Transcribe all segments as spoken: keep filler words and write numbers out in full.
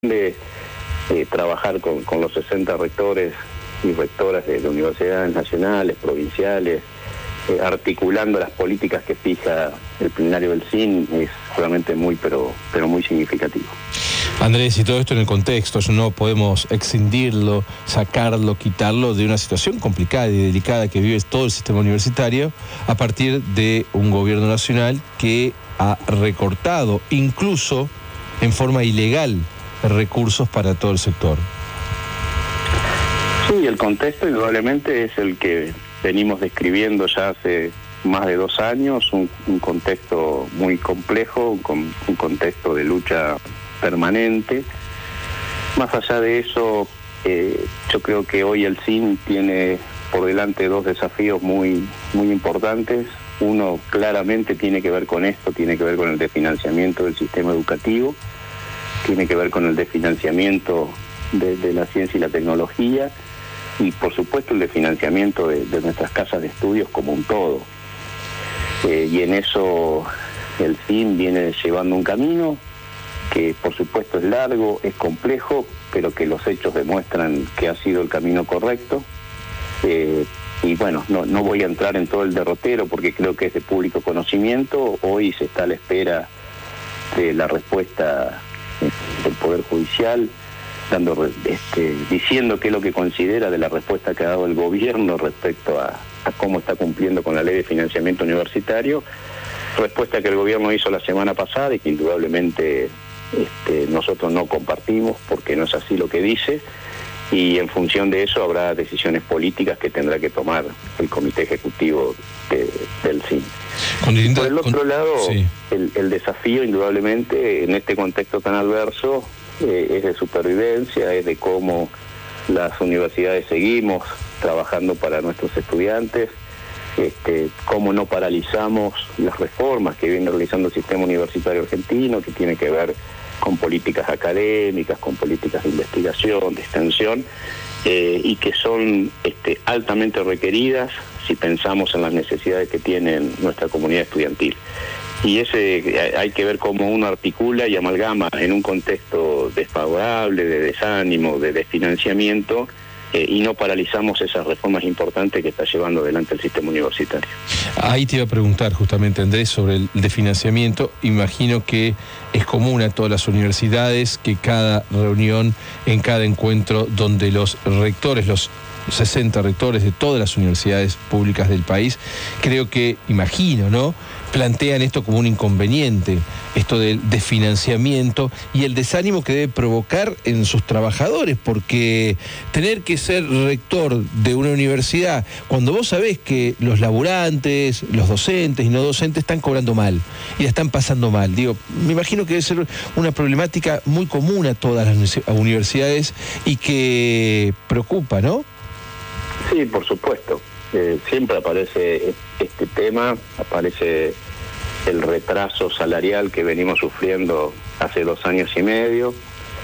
de eh, trabajar con, con los sesenta rectores y rectoras de, de universidades nacionales, provinciales, eh, articulando las políticas que fija el plenario del C I N, es realmente muy, pero, pero muy significativo. Andrés, y todo esto en el contexto, no podemos excindirlo, sacarlo, quitarlo de una situación complicada y delicada que vive todo el sistema universitario a partir de un gobierno nacional que ha recortado, incluso en forma ilegal, recursos para todo el sector. Sí, el contexto indudablemente es el que venimos describiendo ya hace más de dos años, un, un contexto muy complejo, un, un contexto de lucha permanente. Más allá de eso, eh, yo creo que hoy el C I N tiene por delante dos desafíos muy, muy importantes. Uno claramente tiene que ver con esto, tiene que ver con el desfinanciamiento del sistema educativo, tiene que ver con el desfinanciamiento de, de la ciencia y la tecnología y por supuesto el desfinanciamiento de, de nuestras casas de estudios como un todo. Eh, y en eso el C I N viene llevando un camino que por supuesto es largo, es complejo, pero que los hechos demuestran que ha sido el camino correcto. Eh, y bueno, no, no voy a entrar en todo el derrotero porque creo que es de público conocimiento. Hoy se está a la espera de la respuesta del Poder Judicial, dando, este, diciendo qué es lo que considera de la respuesta que ha dado el gobierno respecto a, a cómo está cumpliendo con la ley de financiamiento universitario, respuesta que el gobierno hizo la semana pasada y que indudablemente este, nosotros no compartimos porque no es así lo que dice, y en función de eso habrá decisiones políticas que tendrá que tomar el Comité Ejecutivo de, del C I N. Con, Por el otro con, lado, sí. el, el desafío indudablemente en este contexto tan adverso eh, es de supervivencia, es de cómo las universidades seguimos trabajando para nuestros estudiantes, este, cómo no paralizamos las reformas que viene realizando el sistema universitario argentino, que tiene que ver con políticas académicas, con políticas de investigación, de extensión, eh, y que son este, altamente requeridas si pensamos en las necesidades que tiene nuestra comunidad estudiantil. Y ese hay que ver cómo uno articula y amalgama en un contexto desfavorable, de desánimo, de desfinanciamiento, eh, y no paralizamos esas reformas importantes que está llevando adelante el sistema universitario. Ahí te iba a preguntar justamente, Andrés, sobre el desfinanciamiento. Imagino que es común a todas las universidades que cada reunión, en cada encuentro donde los rectores, los sesenta rectores de todas las universidades públicas del país, creo que, imagino, ¿no?, plantean esto como un inconveniente, esto del desfinanciamiento y el desánimo que debe provocar en sus trabajadores, porque tener que ser rector de una universidad, cuando vos sabés que los laburantes, los docentes y no docentes están cobrando mal y la están pasando mal, digo, me imagino que debe ser una problemática muy común a todas las universidades y que preocupa, ¿no? Sí, por supuesto. Eh, siempre aparece este tema, aparece el retraso salarial que venimos sufriendo hace dos años y medio.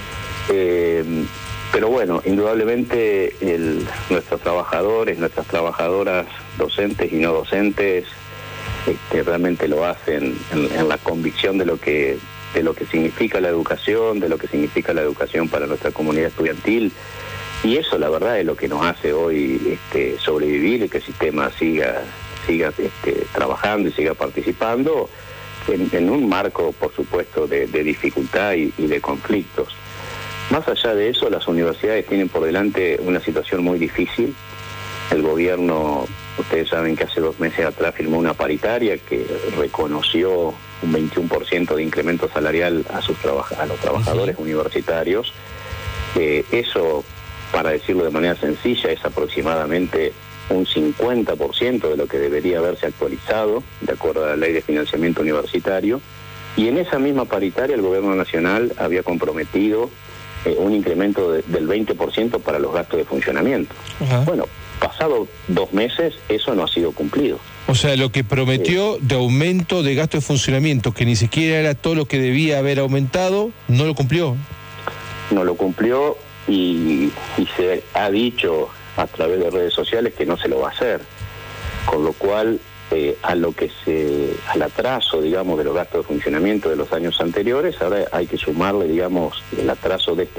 Eh, pero bueno, indudablemente el, nuestros trabajadores, nuestras trabajadoras docentes y no docentes, este, realmente lo hacen en, en la convicción de lo que de lo que significa la educación, de lo que significa la educación para nuestra comunidad estudiantil. Y eso, la verdad, es lo que nos hace hoy este, sobrevivir y que el sistema siga, siga este, trabajando y siga participando en, en un marco, por supuesto, de, de dificultad y, y de conflictos. Más allá de eso, las universidades tienen por delante una situación muy difícil. El gobierno, ustedes saben que hace dos meses atrás firmó una paritaria que reconoció un veintiuno por ciento de incremento salarial a, sus trabaja- a los trabajadores uh-huh. universitarios. Eh, eso, para decirlo de manera sencilla, es aproximadamente un cincuenta por ciento de lo que debería haberse actualizado, de acuerdo a la ley de financiamiento universitario, y en esa misma paritaria el gobierno nacional había comprometido eh, un incremento de, del veinte por ciento para los gastos de funcionamiento. Uh-huh. Bueno, pasado dos meses, eso no ha sido cumplido. O sea, lo que prometió eh, de aumento de gasto de funcionamiento, que ni siquiera era todo lo que debía haber aumentado, no lo cumplió. No lo cumplió. Y, y se ha dicho a través de redes sociales que no se lo va a hacer, con lo cual eh, a lo que se, al atraso, digamos, de los gastos de funcionamiento de los años anteriores. Ahora hay que sumarle, digamos, el atraso de este